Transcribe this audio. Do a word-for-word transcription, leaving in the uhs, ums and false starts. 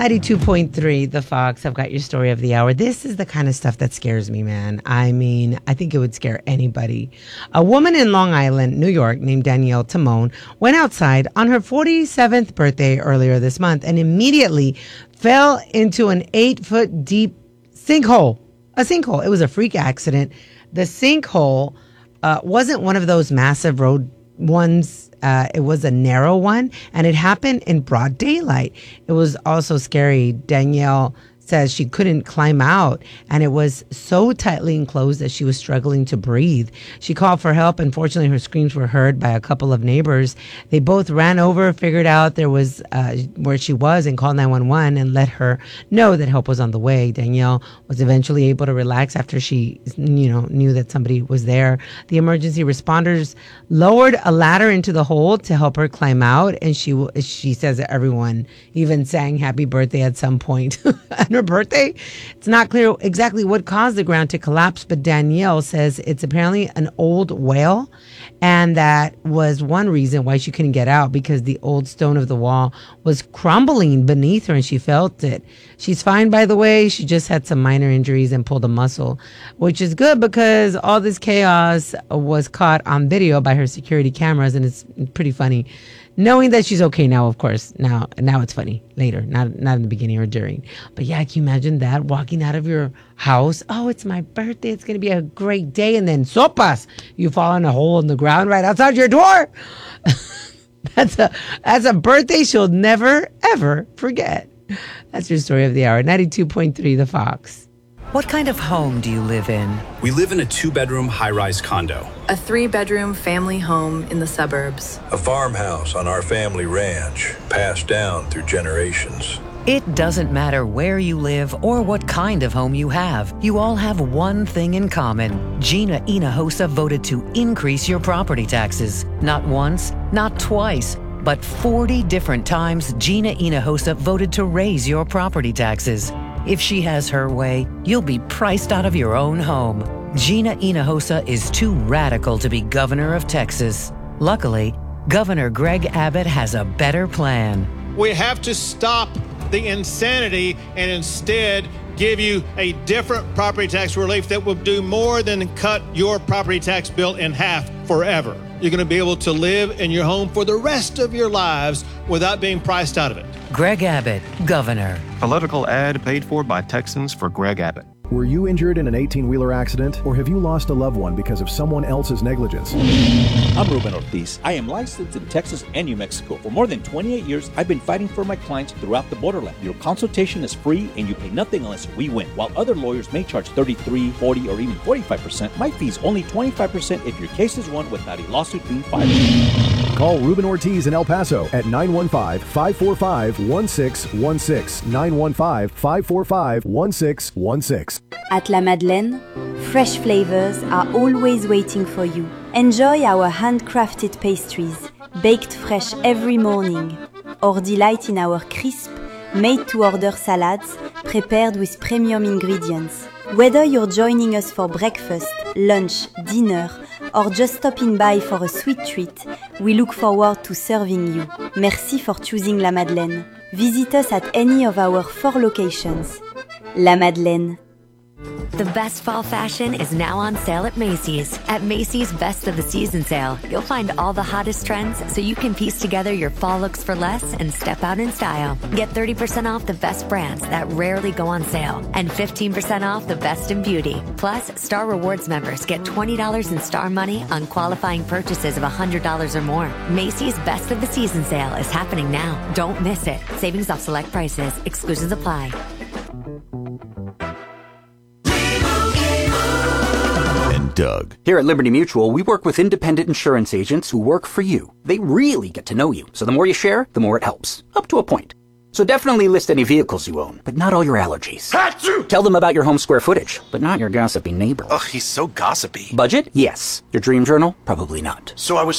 ninety-two point three, The Fox. I've got your story of the hour. This is the kind of stuff that scares me, man. I mean, I think it would scare anybody. A woman in Long Island, New York, named Danielle Timone, went outside on her forty-seventh birthday earlier this month and immediately fell into an eight-foot deep sinkhole. A sinkhole. It was a freak accident. The sinkhole uh, wasn't one of those massive road ones. Uh, it was a narrow one, and it happened in broad daylight. It was also scary. Danielle says she couldn't climb out, and it was so tightly enclosed that she was struggling to breathe. She called for help. Unfortunately, her screams were heard by a couple of neighbors. They both ran over, figured out there was uh, where she was, and called nine one one and let her know that help was on the way. Danielle was eventually able to relax after she, you know, knew that somebody was there. The emergency responders lowered a ladder into the hole to help her climb out, and she she says that everyone even sang happy birthday at some point. Her birthday. It's not clear exactly what caused the ground to collapse, but Danielle says it's apparently an old whale, and that was one reason why she couldn't get out, because the old stone of the wall was crumbling beneath her and she felt it. She's fine, by the way. She just had some minor injuries and pulled a muscle, which is good because all this chaos was caught on video by her security cameras, and it's pretty funny. Knowing that she's okay now, of course. Now now it's funny. Later. Not not in the beginning or during. But yeah, can you imagine that? Walking out of your house. Oh, it's my birthday. It's going to be a great day. And then, sopas, you fall in a hole in the ground right outside your door. That's a, that's a birthday she'll never, ever forget. That's your story of the hour. ninety-two point three, The Fox. What kind of home do you live in? We live in a two-bedroom high-rise condo. A three-bedroom family home in the suburbs. A farmhouse on our family ranch, passed down through generations. It doesn't matter where you live or what kind of home you have. You all have one thing in common. Gina Hinojosa voted to increase your property taxes. Not once, not twice, but forty different times Gina Hinojosa voted to raise your property taxes. If she has her way, you'll be priced out of your own home. Gina Hinojosa is too radical to be governor of Texas. Luckily, Governor Greg Abbott has a better plan. We have to stop the insanity and instead give you a different property tax relief that will do more than cut your property tax bill in half forever. You're going to be able to live in your home for the rest of your lives without being priced out of it. Greg Abbott, Governor. Political ad paid for by Texans for Greg Abbott. Were you injured in an eighteen-wheeler accident, or have you lost a loved one because of someone else's negligence? I'm Ruben Ortiz. I am licensed in Texas and New Mexico. For more than twenty-eight years, I've been fighting for my clients throughout the borderland. Your consultation is free and you pay nothing unless we win. While other lawyers may charge thirty-three, forty, or even forty-five percent, my fee is only twenty-five percent if your case is won without a lawsuit being filed. Call Ruben Ortiz in El Paso at nine one five, five four five, one six one six, nine one five, five four five, one six one six. At La Madeleine, fresh flavors are always waiting for you. Enjoy our handcrafted pastries, baked fresh every morning, or delight in our crisp, made-to-order salads prepared with premium ingredients. Whether you're joining us for breakfast, lunch, dinner, or just stopping by for a sweet treat, we look forward to serving you. Merci for choosing La Madeleine. Visit us at any of our four locations. La Madeleine. The best fall fashion is now on sale at Macy's. At Macy's Best of the Season sale, you'll find all the hottest trends so you can piece together your fall looks for less and step out in style. Get thirty percent off the best brands that rarely go on sale and fifteen percent off the best in beauty. Plus, Star Rewards members get twenty dollars in Star Money on qualifying purchases of one hundred dollars or more. Macy's Best of the Season sale is happening now. Don't miss it. Savings off select prices. Exclusions apply. Doug. Here at Liberty Mutual, we work with independent insurance agents who work for you. They really get to know you, so the more you share, the more it helps. Up to a point. So definitely list any vehicles you own, but not all your allergies. Achoo! Tell them about your home square footage, but not your gossipy neighbor. Ugh, he's so gossipy. Budget? Yes. Your dream journal? Probably not. So I was